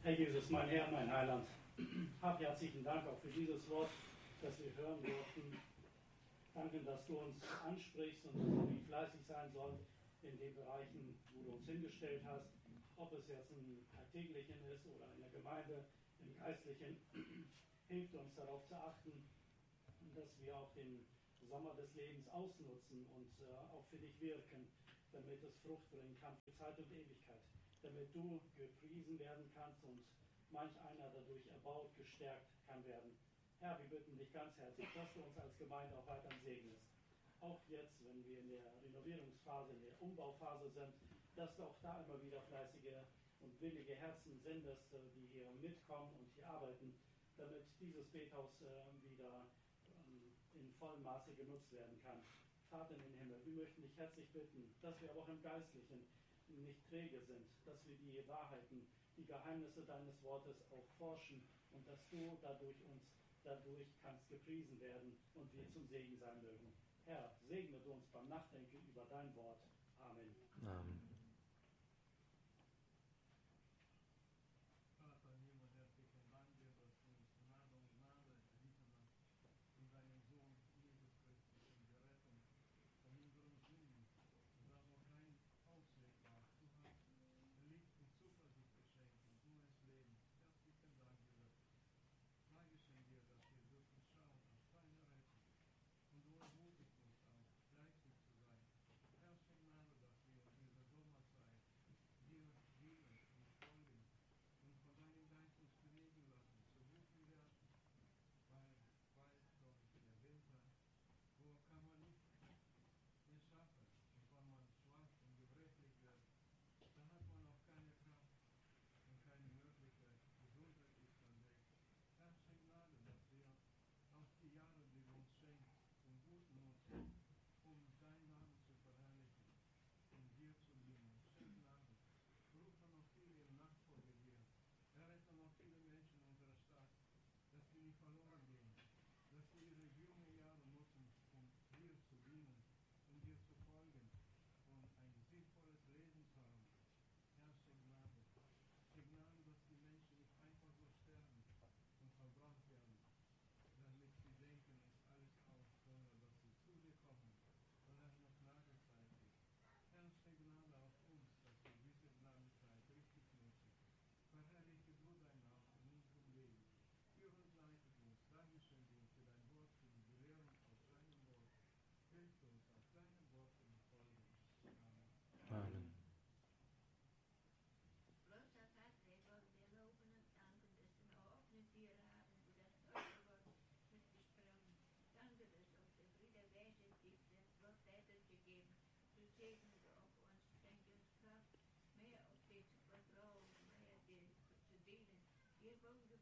Herr Jesus, mein Herr, mein Heiland, hab herzlichen Dank auch für dieses Wort, das wir hören durften. Danke, dass du uns ansprichst und dass wir fleißig sein sollen in den Bereichen, wo du uns hingestellt hast. Ob es jetzt im Alltäglichen ist oder in der Gemeinde, im Geistlichen, hilft uns darauf zu achten, dass wir auch den Sommer des Lebens ausnutzen und auch für dich wirken, damit es Frucht bringen kann für Zeit und Ewigkeit, damit du gepriesen werden kannst und manch einer dadurch erbaut, gestärkt kann werden. Herr, wir bitten dich ganz herzlich, dass du uns als Gemeinde auch weiter segnest. Auch jetzt, wenn wir in der Renovierungsphase, in der Umbauphase sind, dass du auch da immer wieder fleißige und willige Herzen sendest, die hier mitkommen und hier arbeiten, damit dieses Bethaus wieder in vollem Maße genutzt werden kann. Vater in den Himmel, wir möchten dich herzlich bitten, dass wir aber auch im Geistlichen nicht träge sind, dass wir die Wahrheiten, die Geheimnisse deines Wortes auch forschen und dass du dadurch kannst gepriesen werden und wir zum Segen sein mögen. Herr, segne du uns beim Nachdenken über dein Wort. Amen. Amen. Vater im Himmel, herzlichen Dank dir, dass du uns Gnade und Gnade erwiesen hast in deinem Sohn Jesus Christus und die Rettung von unseren Sünden. Und da noch kein Ausweg war, du hast Licht und Zuversicht geschenkt und neues Leben. Herzlichen Dank dir dafür. Dankeschön dir, dass wir dürfen schauen auf deine Rettung. Und du ermutigst uns auch, fleißig zu sein. Herzlichen Gnade, dass wir in dieser Sommerzeit dir dienen und folgen und von deinem Geist uns bewegen lassen, so gut wir werden. Weil bald kommt der Winter, wo kann man nicht mehr schaffen. Und wenn man schwach und gebrechlich wird, dann hat man auch keine Kraft und keine Möglichkeit. Gesundheit ist dann weg. Herzliche Gnade, dass wir auch die Jahre, die du uns schenkst, zum Guten nutzen, um deinen Namen zu verherrlichen und dir zu dienen. Schenk Gnade. Rufe noch viele in Nachfolge dir. Errette noch viele Menschen in unserer Stadt, dass sie nicht verloren gehen, dass sie ihre jungen Jahre nutzen, um dir zu dienen, um dir zu folgen und ein sinnvolles Leben zu haben. Herr, schenk Gnade. Schenk Gnade, dass die Menschen nicht einfach so sterben und verbrannt werden, damit sie denken, es ist alles aus, sondern dass sie zu dir kommen, weil es noch Gnadezeit ist. Herr, schenk Gnade auf uns, dass wir diese Gnadezeit richtig nutzen. Verherrliche du dein Namen in unserem Leben. Führe und leite uns. Dankeschön dir für dein Wort, für die Belehrung aus deinem Wort. Hilf uns auf deine Worte und folgen. Amen. Amen. Großer Vater, wir loben und danken, dass wir eine offene Tür haben, wo das eure Wort wird gesprochen. Danke, dass auch der Bruder Weise gibt, das Wort weiterzugeben. Du segne du auf uns, schenke uns Kraft, mehr auf dich zu vertrauen, mehr dir zu dienen. Hier, wo du